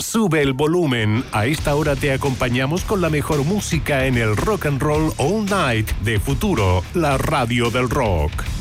Sube el volumen. A esta hora te acompañamos con la mejor música en el Rock and Roll All Night de Futuro, la radio del rock.